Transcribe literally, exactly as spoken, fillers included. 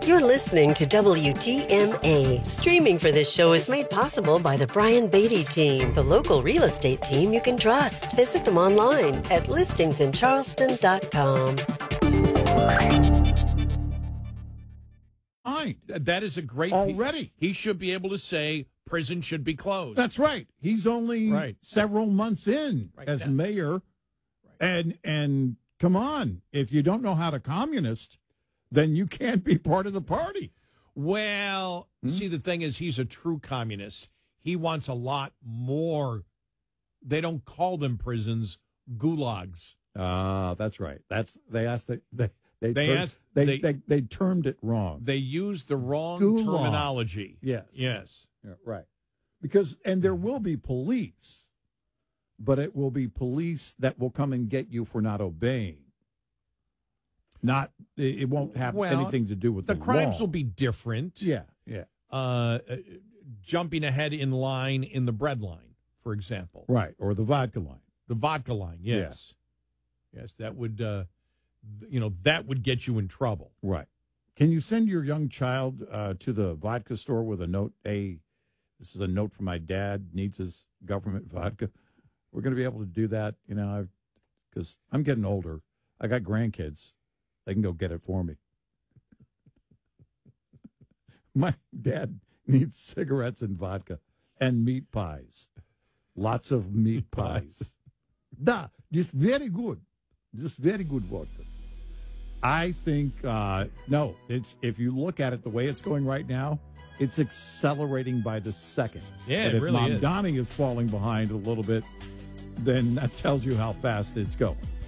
You're listening to W T M A. Streaming for this show is made possible by the Brian Beatty team, the local real estate team you can trust. Visit them online at listings in charleston dot com. Fine. That is a great Already. He, he should be able to say prison should be closed. That's right. He's only Right. several months in Right. as That- mayor. And and come on, if you don't know how to communist, then you can't be part of the party. Well, Hmm? see, the thing is, he's a true communist. He wants a lot more. They don't call them prisons, gulags. Ah, that's right. That's they asked that they they They termed, asked- they, they- they, they termed it wrong. They use the wrong Gulag. terminology. Yes. Yes. Yeah, right. Because and there will be police, but it will be police that will come and get you for not obeying. Not it it won't have Well, anything to do with The the, crimes law. will be different. Yeah, yeah. Uh, uh, jumping ahead in line in the bread line, for example. Right, or the vodka line. The vodka line, yes. Yes, that would, uh, th- you know, that would get you in trouble. Right. Can you send your young child uh, to the vodka store with a note? Hey, this is a note from my dad. Needs his government vodka. We're going to be able to do that, you know, because I'm getting older. I got grandkids. They can go get it for me. My dad needs cigarettes and vodka and meat pies. Lots of meat pies. Da, this very good. This very good vodka. I think, uh, no, it's if you look at it the way it's going right now, it's accelerating by the second. Yeah, and it if really Mom is. Donnie is falling behind a little bit, then that tells you how fast it's going.